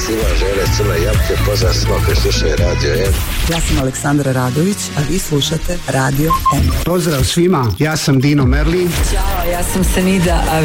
svima žele crne jabuke, pozdrav svima koji slušaju Radio M. Ja sam Aleksandra Radović, a vi slušate Radio M. Pozdrav svima, ja sam Dino Merlin. Ćao, ja sam Senida, a